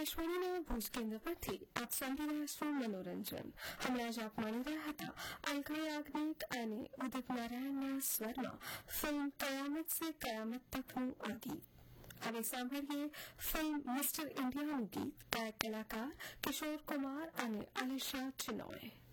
આકાશવાણીના ભુજ કેન્દ્ર પરથી આપ સાંભળી રહ્યા છો મનોરંજન. હમણાં જ આપ મળી રહ્યા હતા અલકા યાજ્ઞિક અને ઉદિત નારાયણના સ્વરમાં ફિલ્મ કયામત સે કયામત તકનું આ ગીત. હવે સાંભળીએ ફિલ્મ મિસ્ટર ઇન્ડિયાનું ગીત. ગાયક કલાકાર કિશોર કુમાર અને અલીશા ચિનોય.